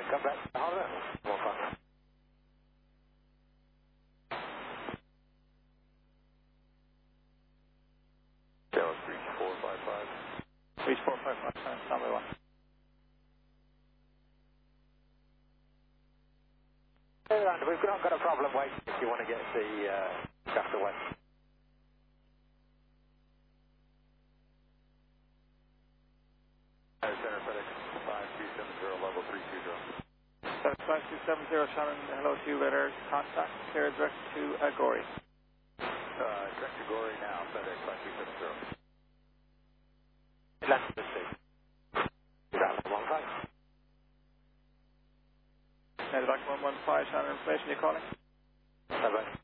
come back. Hold on. More fun. Dallas, reach 455. Reach 455, standby 1. We've not got a problem waiting if you want to get the craft away. Center FedEx 5270, level 320. 5270, Shannon, hello to you, radar. Contact, clear direct to Gorey. Direct to Gorey now, FedEx 5270. Left the state. That's a long time. Back 115, Shannon, information you're calling? Bye-bye.